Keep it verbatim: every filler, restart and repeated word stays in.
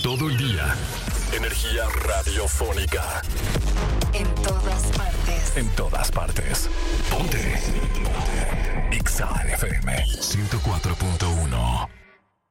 todo el día. Energía radiofónica. En todas partes. En todas partes. Ponte. Ponte. X A F M ciento cuatro punto uno.